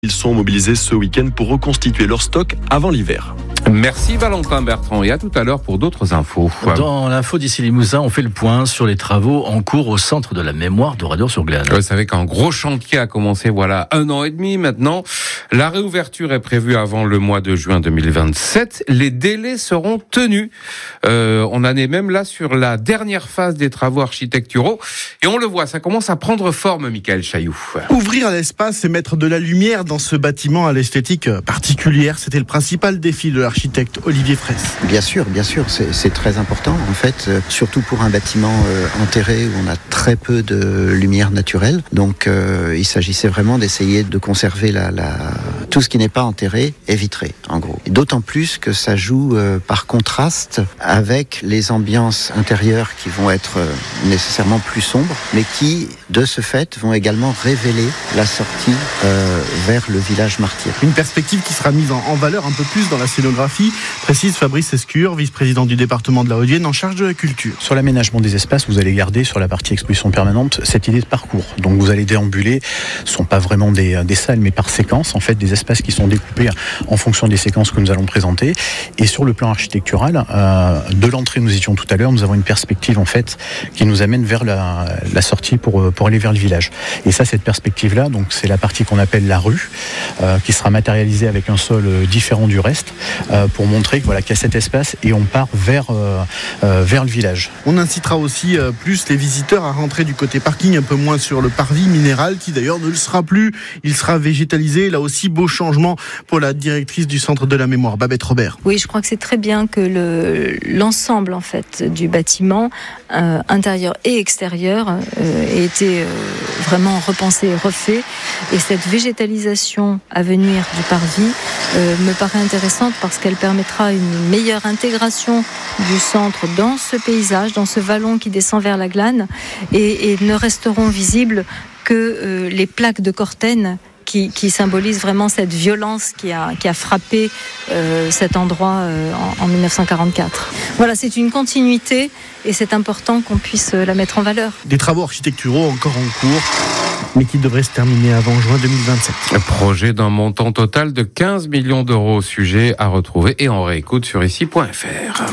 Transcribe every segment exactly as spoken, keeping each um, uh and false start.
Ils sont mobilisés ce week-end pour reconstituer leur stock avant l'hiver. Merci Valentin Bertrand et à tout à l'heure pour d'autres infos. Dans l'info d'ici Limousin, on fait le point sur les travaux en cours au centre de la mémoire d'Oradour-sur-Glane. Vous savez qu'un gros chantier a commencé voilà un an et demi maintenant. La réouverture est prévue avant le mois de juin deux mille vingt-sept. Les délais seront tenus. Euh, on en est même là sur la dernière phase des travaux architecturaux. Et on le voit, ça commence à prendre forme, Michael Chailloux. Ouvrir l'espace et mettre de la lumière dans ce bâtiment à l'esthétique particulière, c'était le principal défi de l'architecte Olivier Fraisse. Bien sûr, bien sûr, c'est, c'est très important en fait, euh, surtout pour un bâtiment euh, enterré où on a très peu de lumière naturelle. Donc euh, il s'agissait vraiment d'essayer de conserver la, la... tout ce qui n'est pas enterré est vitré en gros. Et d'autant plus que ça joue euh, par contraste avec les ambiances intérieures qui vont être euh, nécessairement plus sombres, mais qui de ce fait vont également révéler la sortie euh, vers le village martyr. Une perspective qui sera mise en, en valeur un peu plus dans la scénographie, précise Fabrice Escure, vice-président du département de la Haute-Vienne en charge de la culture. Sur l'aménagement des espaces, vous allez garder sur la partie exposition permanente cette idée de parcours. Donc vous allez déambuler, ce ne sont pas vraiment des, des salles, mais par séquence, en fait, des espaces qui sont découpés en fonction des séquences que nous allons présenter. Et sur le plan architectural, euh, de l'entrée, nous étions tout à l'heure, nous avons une perspective en fait qui nous amène vers la, la sortie pour, pour aller vers le village. Et ça, cette perspective-là, donc c'est la partie qu'on appelle la rue, euh, qui sera matérialisée avec un sol différent du reste, euh, pour montrer que, voilà, qu'il y a cet espace et on part vers, euh, euh, vers le village. On incitera aussi euh, plus les visiteurs à rentrer du côté parking, un peu moins sur le parvis minéral, qui d'ailleurs ne le sera plus. Il sera végétalisé. Là aussi, beau changement pour la directrice du Centre de la Mémoire, Babette Robert. Oui, je crois que c'est très bien que le, l'ensemble en fait, du bâtiment, euh, intérieur et extérieur, euh, ait été euh, vraiment repensé et refait. Et cette végétalisation à venir du parvis euh, me paraît intéressante parce qu'elle permettra une meilleure intégration du centre dans ce paysage, dans ce vallon qui descend vers la Glane, et, et ne resteront visibles que euh, les plaques de Corten qui, qui symbolisent vraiment cette violence qui a, qui a frappé euh, cet endroit euh, en, en dix-neuf cent quarante-quatre. Voilà, c'est une continuité et c'est important qu'on puisse la mettre en valeur. Des travaux architecturaux encore en cours, mais qui devraient se terminer avant juin deux mille vingt-sept. Un projet d'un montant total de quinze millions d'euros au sujet à retrouver et en réécoute sur ici point f r.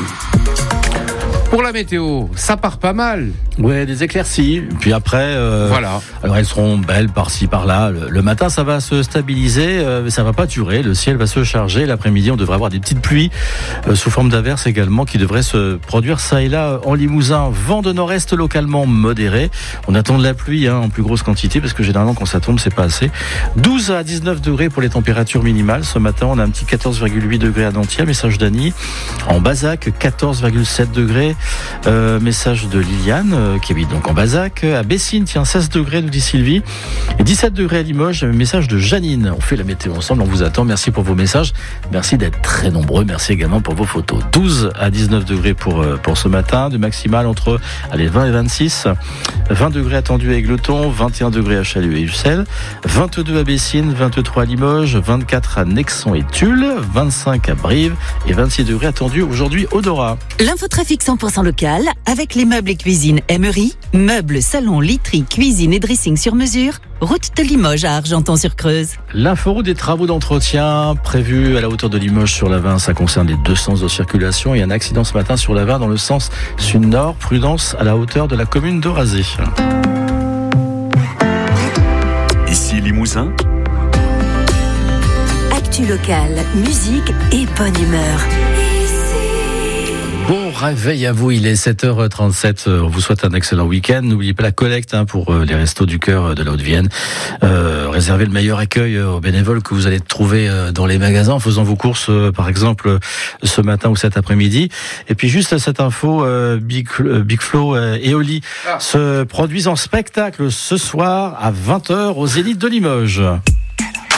Pour la météo, ça part pas mal. Ouais, des éclaircies. Puis après, euh, voilà. Alors elles seront belles par-ci par-là. Le, le matin, ça va se stabiliser, euh, mais ça va pas durer. Le ciel va se charger. L'après-midi, on devrait avoir des petites pluies euh, sous forme d'averses également qui devraient se produire ça et là en Limousin. Vent de nord-est localement modéré. On attend de la pluie hein, en plus grosse quantité parce que généralement quand ça tombe, c'est pas assez. douze à dix-neuf degrés pour les températures minimales. Ce matin, on a un petit quatorze virgule huit degrés à Dantia. Message d'Annie. En Bazac, quatorze virgule sept degrés. Euh, message de Liliane euh, qui habite donc en Bazac. À Bessines, tiens, seize degrés nous dit Sylvie, et dix-sept degrés à Limoges. Message de Janine. On fait la météo ensemble, on vous attend. Merci pour vos messages, merci d'être très nombreux, merci également pour vos photos. douze à dix-neuf degrés pour, euh, pour ce matin, de maximal entre allez, vingt et vingt-six. vingt degrés attendus à Égletons, vingt et un degrés à Chalut et Ussel, vingt-deux à Bessines, vingt-trois à Limoges, vingt-quatre à Nexon et Tulle, vingt-cinq à Brive et vingt-six degrés attendus aujourd'hui au Dora. L'infotrafic cent pour cent local avec les meubles et cuisine Emery, meubles, salons, literie, cuisine et dressing sur mesure, route de Limoges à Argenton-sur-Creuse. L'inforoute des travaux d'entretien prévus à la hauteur de Limoges sur la vingt, ça concerne les deux sens de circulation. Il y a un accident ce matin sur la vingt dans le sens sud-nord, prudence à la hauteur de la commune d'Orazé. Ici Limousin. Actu local, musique et bonne humeur. Bon réveil à vous, il est sept heures trente-sept, on vous souhaite un excellent week-end. N'oubliez pas la collecte hein, pour les Restos du Cœur de la Haute-Vienne. Euh, réservez le meilleur accueil aux bénévoles que vous allez trouver dans les magasins en faisant vos courses par exemple ce matin ou cet après-midi. Et puis juste cette info, euh, Big, euh, Big Flo et Oli ah. se produisent en spectacle ce soir à vingt heures aux Zénith de Limoges.